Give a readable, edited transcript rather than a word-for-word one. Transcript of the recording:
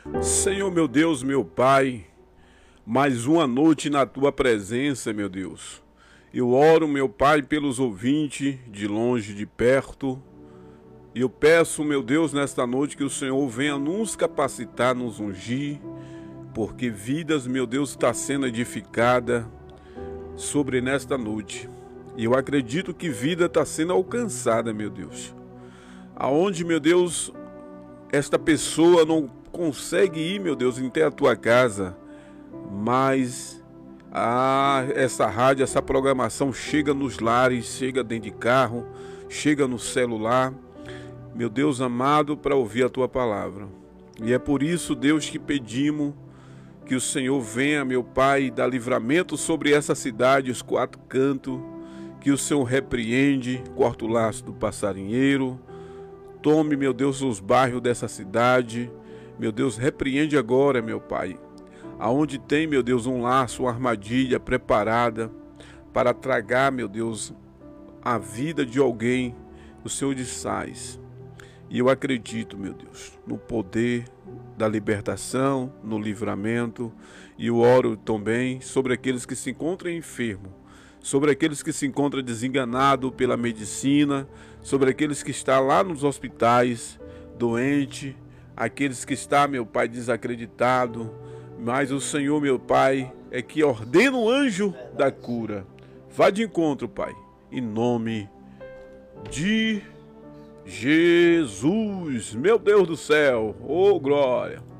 Senhor, meu Deus, meu Pai, mais uma noite na Tua presença, meu Deus. Eu oro, meu Pai, pelos ouvintes, de longe, de perto. E eu peço, meu Deus, nesta noite que o Senhor venha nos capacitar, nos ungir, porque vidas, meu Deus, está sendo edificada sobre nesta noite. E eu acredito que vida está sendo alcançada, meu Deus. Aonde, meu Deus, esta pessoa não consegue ir, meu Deus, até a tua casa, mas essa rádio, essa programação chega nos lares, chega dentro de carro, chega no celular, meu Deus amado, para ouvir a tua palavra. E é por isso, Deus, que pedimos que o Senhor venha, meu Pai, dar livramento sobre essa cidade, os quatro cantos, que o Senhor repreende, corta o laço do passarinheiro. Tome, meu Deus, os bairros dessa cidade. Meu Deus, repreende agora, meu Pai. Aonde tem, meu Deus, um laço, uma armadilha preparada para tragar, meu Deus, a vida de alguém, o Senhor desfaz. E eu acredito, meu Deus, no poder da libertação, no livramento. E eu oro também sobre aqueles que se encontram enfermos, sobre aqueles que se encontram desenganados pela medicina, sobre aqueles que estão lá nos hospitais, doente, aqueles que estão, meu Pai, desacreditado. Mas o Senhor, meu Pai, é que ordena o anjo da cura. Vá de encontro, Pai, em nome de Jesus, meu Deus do céu, oh glória.